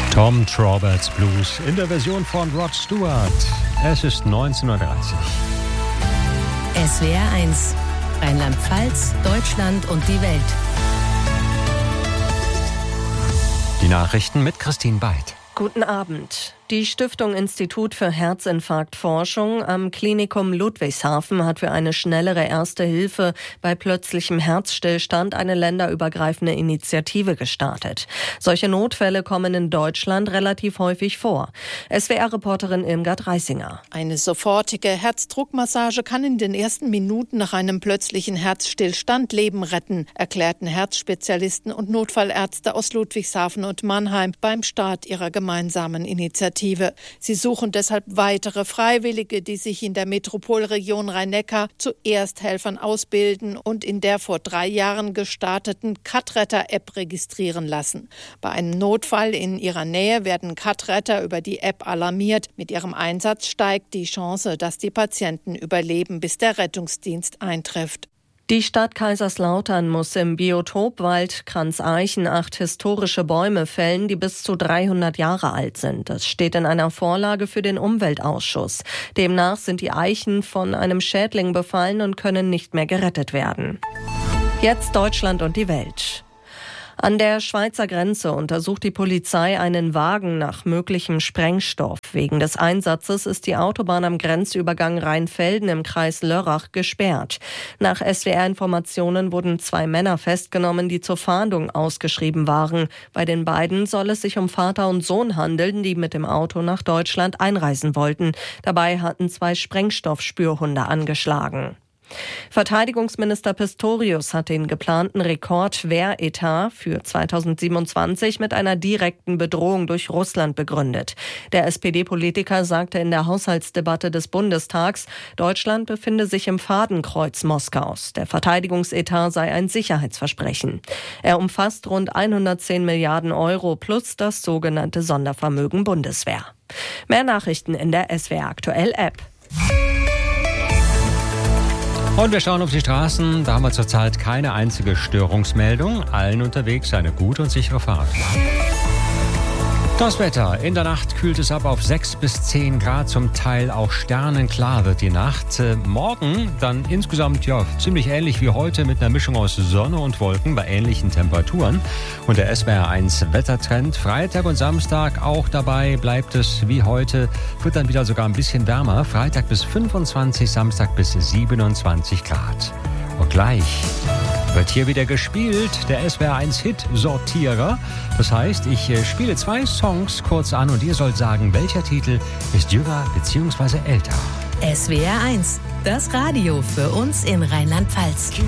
Tom Trauberts Blues in der Version von Rod Stewart. Es ist 19:30 Uhr. SWR 1, Rheinland-Pfalz, Deutschland und die Welt. Die Nachrichten mit Christine Beid. Guten Abend. Die Stiftung Institut für Herzinfarktforschung am Klinikum Ludwigshafen hat für eine schnellere Erste Hilfe bei plötzlichem Herzstillstand eine länderübergreifende Initiative gestartet. Solche Notfälle kommen in Deutschland relativ häufig vor. SWR-Reporterin Irmgard Reisinger. Eine sofortige Herzdruckmassage kann in den ersten Minuten nach einem plötzlichen Herzstillstand Leben retten, erklärten Herzspezialisten und Notfallärzte aus Ludwigshafen und Mannheim beim Start ihrer gemeinsamen Initiative. Sie suchen deshalb weitere Freiwillige, die sich in der Metropolregion Rhein-Neckar zu Ersthelfern ausbilden und in der vor 3 Jahren gestarteten Cut-Retter-App registrieren lassen. Bei einem Notfall in ihrer Nähe werden Cut-Retter über die App alarmiert. Mit ihrem Einsatz steigt die Chance, dass die Patienten überleben, bis der Rettungsdienst eintrifft. Die Stadt Kaiserslautern muss im Biotopwald Kranz-Eichen 8 historische Bäume fällen, die bis zu 300 Jahre alt sind. Das steht in einer Vorlage für den Umweltausschuss. Demnach sind die Eichen von einem Schädling befallen und können nicht mehr gerettet werden. Jetzt Deutschland und die Welt. An der Schweizer Grenze untersucht die Polizei einen Wagen nach möglichem Sprengstoff. Wegen des Einsatzes ist die Autobahn am Grenzübergang Rheinfelden im Kreis Lörrach gesperrt. Nach SWR-Informationen wurden 2 Männer festgenommen, die zur Fahndung ausgeschrieben waren. Bei den beiden soll es sich um Vater und Sohn handeln, die mit dem Auto nach Deutschland einreisen wollten. Dabei hatten 2 Sprengstoffspürhunde angeschlagen. Verteidigungsminister Pistorius hat den geplanten Rekordwehretat für 2027 mit einer direkten Bedrohung durch Russland begründet. Der SPD-Politiker sagte in der Haushaltsdebatte des Bundestags, Deutschland befinde sich im Fadenkreuz Moskaus. Der Verteidigungsetat sei ein Sicherheitsversprechen. Er umfasst rund 110 Milliarden Euro plus das sogenannte Sondervermögen Bundeswehr. Mehr Nachrichten in der SWR Aktuell App. Und wir schauen auf die Straßen. Da haben wir zurzeit keine einzige Störungsmeldung. Allen unterwegs eine gute und sichere Fahrt. Das Wetter. In der Nacht kühlt es ab auf 6 bis 10 Grad. Zum Teil auch sternenklar wird die Nacht. Morgen dann insgesamt ziemlich ähnlich wie heute mit einer Mischung aus Sonne und Wolken bei ähnlichen Temperaturen. Und der SWR 1 Wettertrend. Freitag und Samstag auch dabei bleibt es wie heute. Wird dann wieder sogar ein bisschen wärmer. Freitag bis 25, Samstag bis 27 Grad. Und gleich wird hier wieder gespielt, der SWR 1 Hit-Sortierer. Das heißt, ich spiele 2 Songs kurz an und ihr sollt sagen, welcher Titel ist jünger bzw. älter. SWR 1, das Radio für uns in Rheinland-Pfalz.